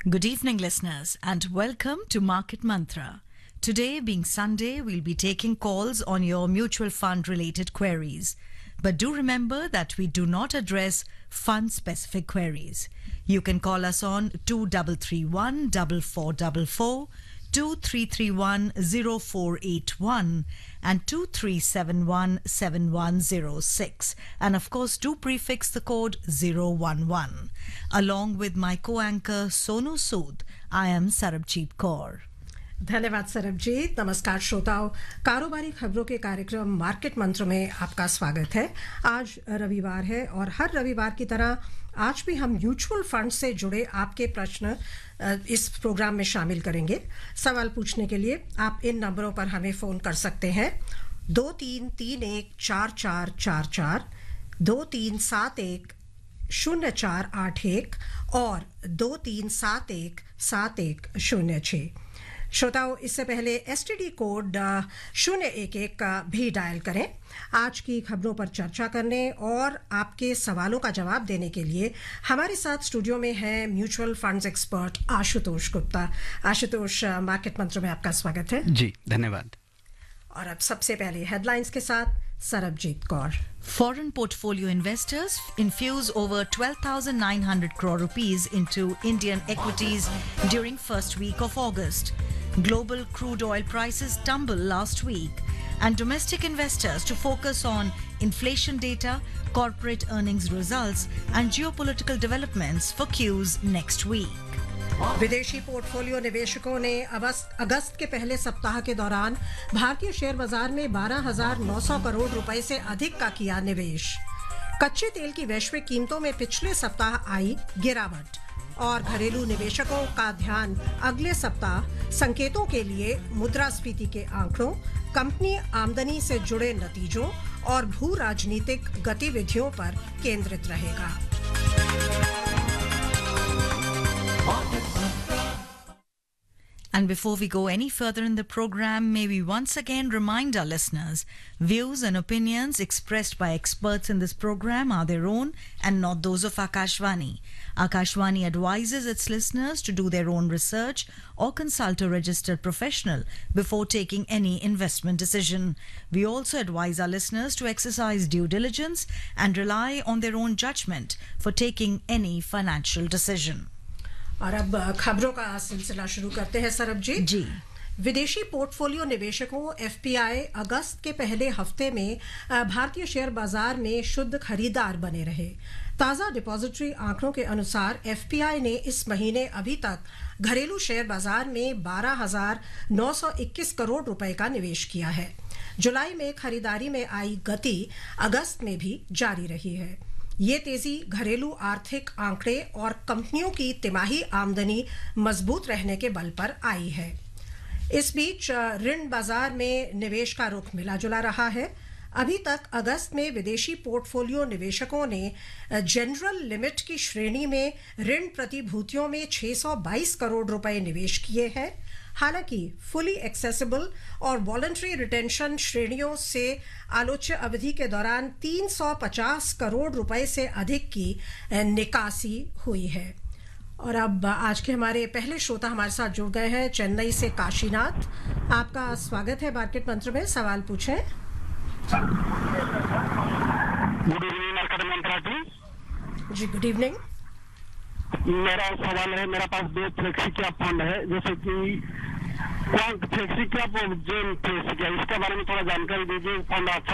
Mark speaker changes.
Speaker 1: Good evening, listeners, and welcome to Market Mantra. Today, being Sunday, we'll be taking calls on your mutual fund related queries. But do remember that we do not address fund specific queries. You can call us on 2331 4444, 2331 0481 and 2371 7106, and of course do prefix the code 011. Along with my co-anchor Sonu Sood, I am Sarabjit Kaur.
Speaker 2: धन्यवाद सरबजीत। नमस्कार श्रोताओं, कारोबारी खबरों के कार्यक्रम market मंत्र में आपका स्वागत है। आज रविवार है और हर रविवार की तरह आज भी हम म्यूचुअल फंड से जुड़े आपके प्रश्न इस प्रोग्राम में शामिल करेंगे। सवाल पूछने के लिए आप इन नंबरों पर हमें फोन कर सकते हैं 23314444, 23710481 और 23717106। श्रोताओं, इससे पहले एसटीडी कोड 011 का भी डायल करें। आज की खबरों पर चर्चा करने और आपके सवालों का जवाब देने के लिए हमारे साथ स्टूडियो में है mutual funds expert Ashutosh Gupta. Ashutosh, market मंत्र में आपका स्वागत है।
Speaker 3: जी धन्यवाद।
Speaker 2: और अब सबसे पहले हेडलाइंस के साथ Sarabjit Kaur.
Speaker 1: Foreign portfolio investors infuse over 12,900 crore rupees into Indian equities during first week of August. Global crude oil prices tumbled last week, and domestic investors to focus on inflation data, corporate earnings results, and geopolitical developments for Qs next week.
Speaker 2: विदेशी portfolio निवेशकों ने अगस्त के पहले सप्ताह के दौरान भारतीय share बाजार में 12,900 करोड़ रुपए से अधिक का किया निवेश। कच्चे तेल की वैश्विक कीमतों में पिछले सप्ताह आई गिरावट और घरेलू निवेशकों का ध्यान अगले सप्ताह संकेतों के लिए मुद्रास्फीति के आंकड़ों, कंपनी आमदनी से जुड़े नतीजों और भू राजनीतिक गतिविधियों पर केंद्रित रहेगा।
Speaker 1: And before we go any further in the program, may we once again remind our listeners, views and opinions expressed by experts in this program are their own and not those of Akashvani. Akashvani advises its listeners to do their own research or consult a registered professional before taking any investment decision. We also advise our listeners to exercise due diligence and rely on their own judgment for taking any financial decision.
Speaker 2: और अब खबरों का सिलसिला शुरू करते हैं सरबजीत
Speaker 1: जी।
Speaker 2: विदेशी portfolio निवेशकों एफपीआई अगस्त के पहले हफ्ते में भारतीय शेयर बाजार में शुद्ध खरीदार बने रहे। ताज़ा डिपॉजिटरी आंकड़ों के अनुसार एफपीआई ने इस महीने अभी तक घरेलू शेयर बाजार में 12,921 करोड़ रुपए का निवेश किया है। जुलाई में खरीदारी में आई गति अगस्त में भी जारी रही है। ये तेजी घरेलू आर्थिक आंकड़े और कंपनियों की तिमाही आमदनी मजबूत रहने के बल पर आई है। इस बीच ऋण बाजार में निवेश का रुख मिला जुला रहा है। अभी तक अगस्त में विदेशी पोर्टफोलियो निवेशकों ने जनरल लिमिट की श्रेणी में ऋण प्रतिभूतियों में 622 करोड़ रुपए निवेश किए हैं। हालांकि फुली एक्सेसिबल और वॉलंटरी रिटेंशन श्रेणियों से आलोच्य अवधि के दौरान 350 करोड़ रुपए से अधिक की निकासी हुई है। और अब आज के हमारे पहले श्रोता हमारे साथ जुड़ गए हैं चेन्नई से काशीनाथ। आपका स्वागत है मार्केट मंत्र में। सवाल पूछें।
Speaker 4: गुड इवनिंग मार्केट मंत्रा
Speaker 2: जी, गुड इवनिंग।
Speaker 4: मेरा सवाल है, मेरा पास दो फ्लेक्सी कैप फंड है, जैसे कि फ्लेक्सी कैप और जेन फ्लेक्सी कैप, इसके बारे में थोड़ा जानकारी दीजिए। फंड अच्छा